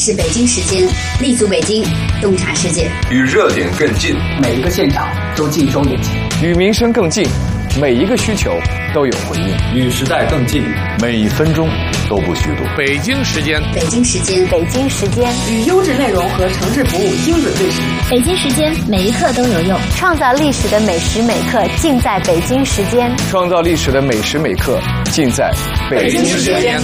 是北京时间，立足北京，洞察世界， 与热点更近， 每一个现场都尽收眼前， 与民生更近，每一个需求都有回应， 与时代更近， 每一分钟都不虚度。 北京时间， 北京时间， 北京时间， 与优质内容和城市服务精准对齐。 北京时间，每一刻都有用，创造历史的每时每刻尽在北京时间。 创造历史的每时每刻尽在北京时间。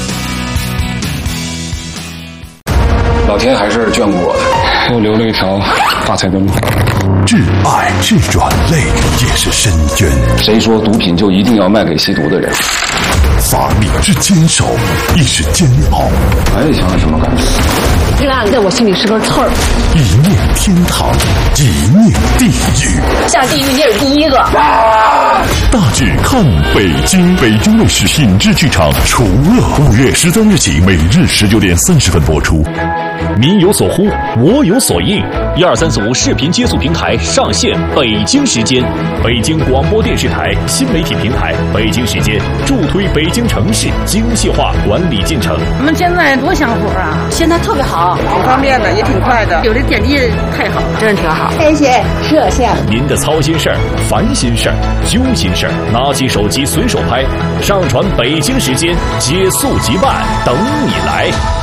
老天还是眷顾我的，给我留了一条大菜根。 挚爱是软肋，也是深渊。 谁说毒品就一定要卖给吸毒的人？ 法律之坚守，亦是煎熬。 还得想想怎么干死。 这个案子在我心里是根刺儿。 一念天堂，一念地狱。 下地狱你也是第一个。 大致看北京，北京卫视品质剧场《除恶》5月13日起，每日19点30分播出。 民有所呼，我有所应。12345视频接速平台上线，北京时间，北京广播电视台新媒体平台，北京时间助推北京城市精细化管理进程。 我们现在多享福啊！现在特别好，挺方便的，也挺快的，有这点滴太好，真是挺好。天线、热线， 您的操心事儿、烦心事儿、揪心事儿，拿起手机随手拍，上传北京时间，接速即办，等你来。